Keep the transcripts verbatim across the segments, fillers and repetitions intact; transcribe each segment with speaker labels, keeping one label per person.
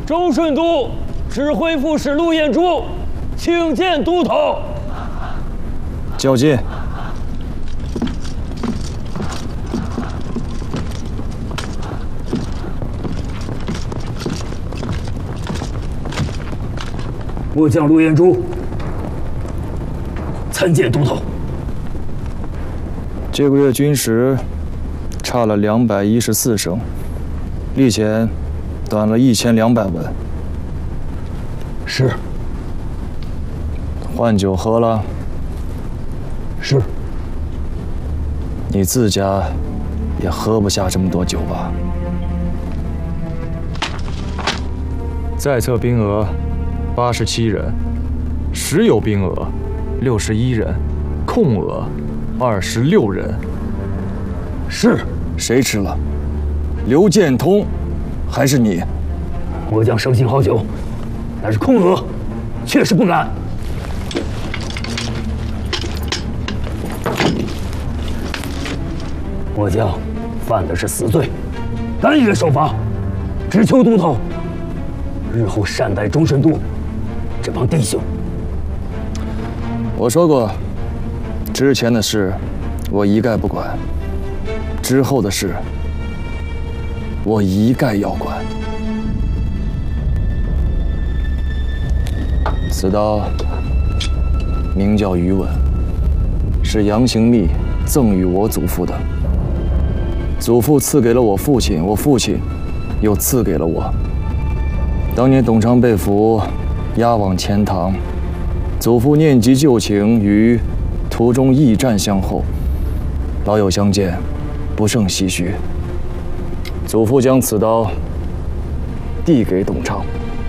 Speaker 1: 中顺都指挥副使陆彦珠，请见都头。
Speaker 2: 较劲。
Speaker 1: 末将陆彦珠参见都头。
Speaker 2: 这个月军时差了两百一十四升，历钱短了一千两百文。
Speaker 1: 是。
Speaker 2: 换酒喝了。
Speaker 1: 是。
Speaker 2: 你自家也喝不下这么多酒吧？在册兵额八十七人，实有兵额六十一人，空额二十六人。
Speaker 1: 是。
Speaker 2: 谁吃了？刘建通，还是你？
Speaker 1: 末将生性好酒，但是空额确实不敢。末将犯的是死罪，甘愿受罚，只求都头日后善待中顺都这帮弟兄。
Speaker 2: 我说过，之前的事我一概不管，之后的事我一概要管。此刀名叫余文，是杨行密赠予我祖父的。祖父赐给了我父亲，我父亲又赐给了我。当年董昌被俘，押往钱塘，祖父念及旧情，于途中驿站相候，老友相见，不胜唏嘘。祖父将此刀递给董昌。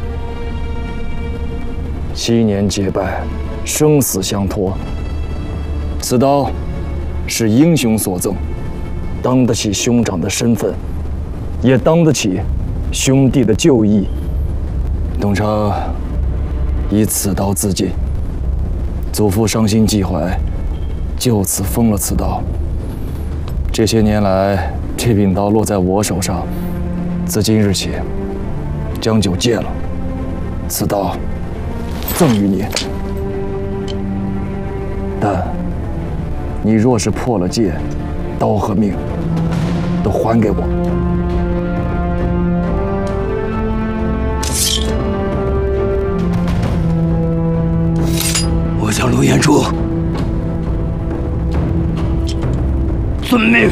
Speaker 2: 七年结拜，生死相托。此刀是英雄所赠，当得起兄长的身份，也当得起兄弟的旧义。董昌以此刀自尽，祖父伤心寄怀，就此封了此刀。这些年来，这柄刀落在我手上，自今日起，将酒戒了，此刀赠与你。但你若是破了戒，刀和命都还给我。
Speaker 1: 我将陆彦珠遵命。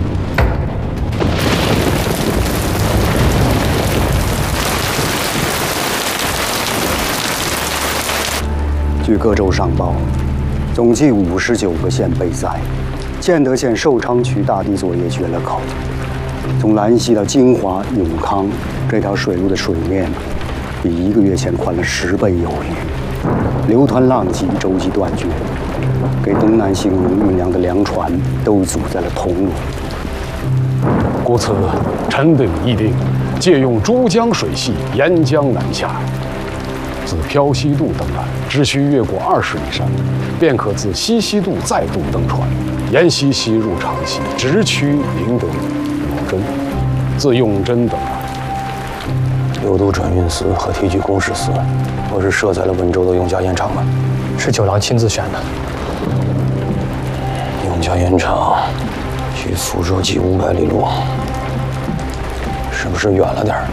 Speaker 3: 据各州上报，总计五十九个县被灾。建德县寿昌区大堤作业决了口，从兰溪到金华、永康这条水路的水面，比一个月前宽了十倍有余，流湍浪急，舟楫断绝，给东南行营运粮的粮船都阻在了同路。
Speaker 4: 故此，臣等议定，借用珠江水系沿江南下。自漂西渡登岸，只需越过二十里山，便可自西溪渡再度登船，沿西溪入长溪，直趋灵德永贞。自永贞登岸。
Speaker 5: 六都转运司和提举公事司，我是设在了温州的永嘉盐场吗？
Speaker 6: 是九郎亲自选的。
Speaker 5: 永嘉盐场距福州近五百里路，是不是远了点儿？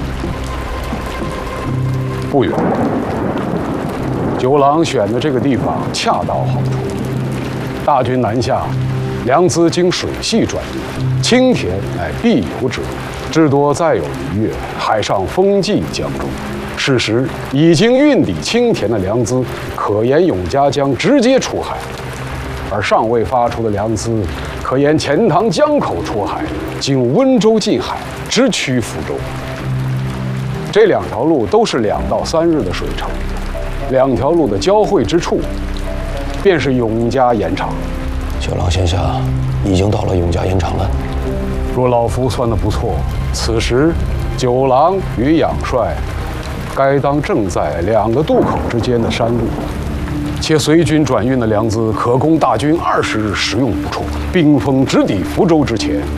Speaker 4: 不远。九郎选的这个地方恰到好处，大军南下，粮资经水系转运，青田乃必由之路，至多再有一月，海上风济江中。是时已经运抵青田的粮资，可沿永嘉江直接出海；而尚未发出的粮资，可沿钱塘江口出海，经温州近海，直趋福州。这两条路都是两到三日的水程。两条路的交汇之处，便是永嘉盐场。
Speaker 5: 九郎现下已经到了永嘉盐场了。
Speaker 4: 若老夫算得不错，此时九郎与养帅，该当正在两个渡口之间的山路，且随军转运的粮资可供大军二十日食用不辍。兵锋直抵福州之前，